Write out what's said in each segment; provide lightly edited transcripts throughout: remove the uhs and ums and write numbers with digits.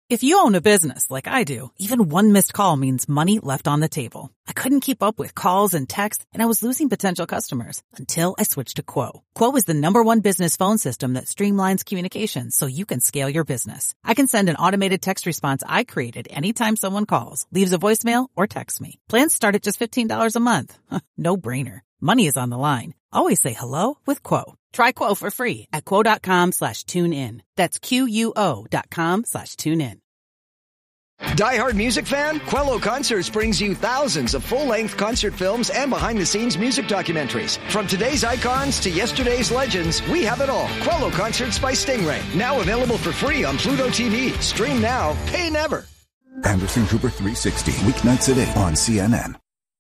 If you own a business like I do, even one missed call means money left on the table. I couldn't keep up with calls and texts, and I was losing potential customers until I switched to Quo. Quo is the #1 business phone system that streamlines communications so you can scale your business. I can send an automated text response I created anytime someone calls, leaves a voicemail, or texts me. Plans start at just $15 a month. No brainer. Money is on the line. Always say hello with Quo. Try Quo for free at quo.com/tune-in. That's QUO.com/tune-in. Die-hard music fan? Quello Concerts brings you thousands of full-length concert films and behind-the-scenes music documentaries. From today's icons to yesterday's legends, we have it all. Quello Concerts by Stingray. Now available for free on Pluto TV. Stream now, pay never. Anderson Cooper 360, weeknights at 8 on CNN.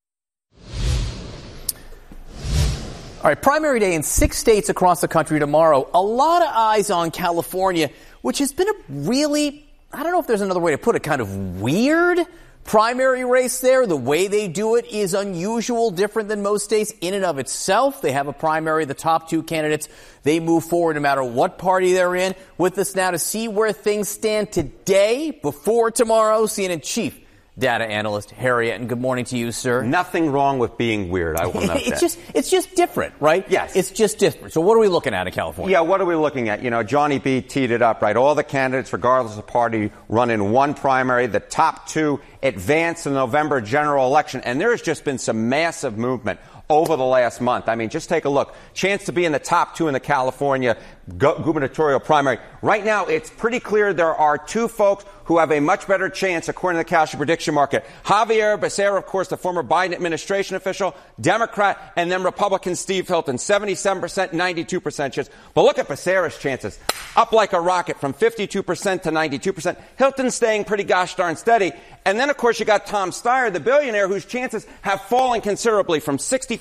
All right, primary day in 6 states across the country tomorrow. A lot of eyes on California, which has been a really, I don't know if there's another way to put it, kind of weird primary race there. The way they do it is unusual, different than most states in and of itself. They have a primary, the top two candidates, they move forward no matter what party they're in. With us now to see where things stand today, before tomorrow, CNN chief data analyst Harry Etten. Good morning to you, sir. Nothing wrong with being weird. I will note that. It's just different, right? Yes. It's just different. So what are we looking at in California? Yeah, what are we looking at? You know, Johnny B teed it up, right? All the candidates, regardless of party, run in one primary. The top two advance in the November general election. And there has just been some massive movement over the last month. I mean, just take a look. Chance to be in the top two in the California gubernatorial primary. Right now, it's pretty clear there are two folks who have a much better chance, according to the Cash prediction market. Javier Becerra, of course, the former Biden administration official, Democrat, and then Republican Steve Hilton, 77%, 92% chance. But look at Becerra's chances. Up like a rocket from 52% to 92%. Hilton's staying pretty gosh darn steady. And then, of course, you got Tom Steyer, the billionaire, whose chances have fallen considerably from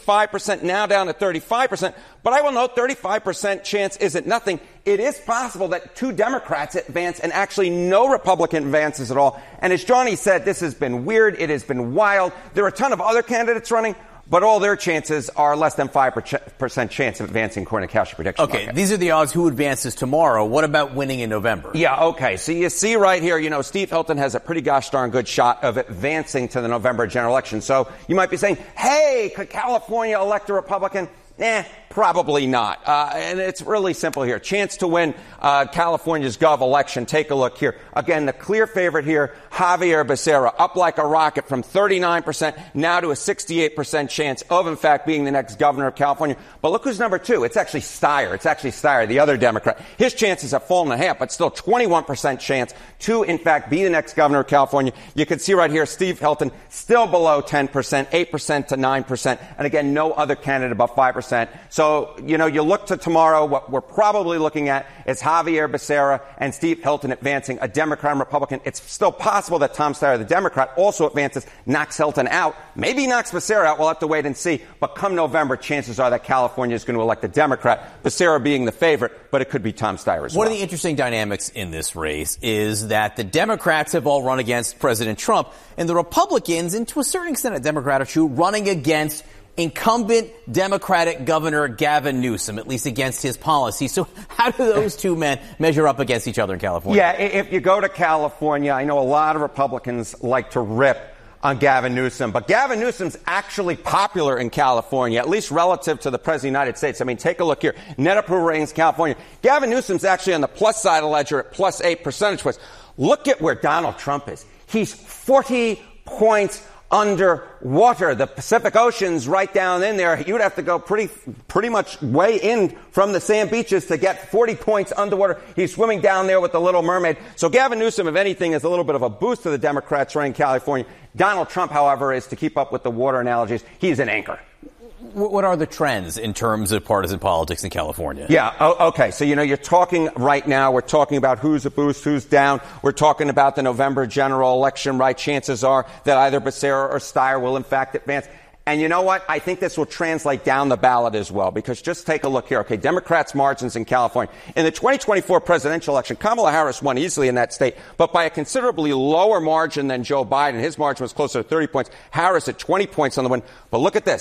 65% now down to 35%. But I will note 35% chance isn't nothing. It is possible that two Democrats advance and actually no Republican advances at all. And as Johnny said, this has been weird. It has been wild. There are a ton of other candidates running, but all their chances are less than 5% chance of advancing according to Cash prediction. Okay, these are the odds. Who advances tomorrow? What about winning in November? Yeah, okay. So you see right here, you know, Steve Hilton has a pretty gosh darn good shot of advancing to the November general election. So you might be saying, hey, could California elect a Republican? Probably not. And it's really simple here. Chance to win California's gov election. Take a look here. Again, the clear favorite here, Javier Becerra, up like a rocket from 39% now to a 68% chance of, in fact, being the next governor of California. But look who's number two. It's actually Steyer, the other Democrat. His chances have fallen in half, but still 21% chance to, in fact, be the next governor of California. You can see right here, Steve Hilton still below 10%, 8% to 9%. And again, no other candidate above 5%. So, you know, you look to tomorrow, what we're probably looking at is Javier Becerra and Steve Hilton advancing, a Democrat and Republican. It's still possible that Tom Steyer, the Democrat, also advances, knocks Hilton out, maybe knocks Becerra out. We'll have to wait and see. But come November, chances are that California is going to elect a Democrat, Becerra being the favorite, but it could be Tom Steyer as well. One of the interesting dynamics in this race is that the Democrats have all run against President Trump, and the Republicans, and to a certain extent a Democrat or two, running against incumbent Democratic Governor Gavin Newsom, at least against his policy. So how do those two men measure up against each other in California? Yeah, if you go to California, I know a lot of Republicans like to rip on Gavin Newsom, but Gavin Newsom's actually popular in California, at least relative to the President of the United States. I mean, take a look here. Net approval ratings, California. Gavin Newsom's actually on the plus side of the ledger at plus 8 percentage points. Look at where Donald Trump is. He's 40 points underwater. The Pacific Ocean's right down in there. You'd have to go pretty much way in from the sand beaches to get 40 points underwater. He's swimming down there with the Little Mermaid. So Gavin Newsom, if anything, is a little bit of a boost to the Democrats running California. Donald Trump, however, is, to keep up with the water analogies, he's an anchor. What are the trends in terms of partisan politics in California? Yeah, okay. So, you know, you're talking right now, we're talking about who's a boost, who's down. We're talking about the November general election, right? Chances are that either Becerra or Steyer will, in fact, advance. And you know what? I think this will translate down the ballot as well, because just take a look here. Okay, Democrats' margins in California. In the 2024 presidential election, Kamala Harris won easily in that state, but by a considerably lower margin than Joe Biden. His margin was closer to 30 points. Harris at 20 points on the win. But look at this.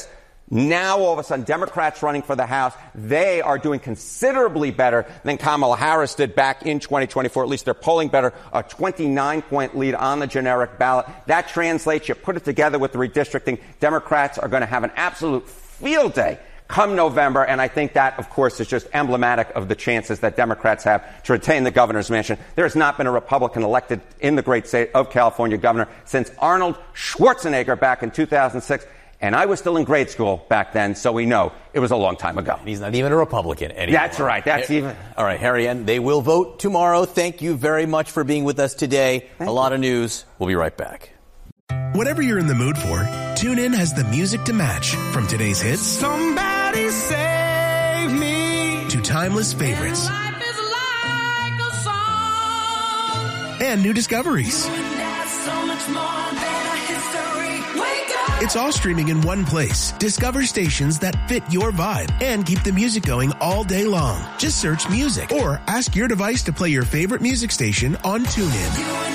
Now, all of a sudden, Democrats running for the House, they are doing considerably better than Kamala Harris did back in 2024. At least they're polling better, a 29-point lead on the generic ballot. That translates, you put it together with the redistricting, Democrats are going to have an absolute field day come November, and I think that, of course, is just emblematic of the chances that Democrats have to retain the governor's mansion. There has not been a Republican elected in the great state of California governor since Arnold Schwarzenegger back in 2006. And I was still in grade school back then, so we know it was a long time ago. He's not even a Republican anymore. That's right. All right, Harry, and they will vote tomorrow. Thank you very much for being with us today. A lot of news. We'll be right back. Whatever you're in the mood for, TuneIn has the music to match. From today's hits, Somebody Save Me, to timeless favorites. Life is like a song. And new discoveries. There's so much more than a history. Wake up. It's all streaming in one place. Discover stations that fit your vibe and keep the music going all day long. Just search music or ask your device to play your favorite music station on TuneIn.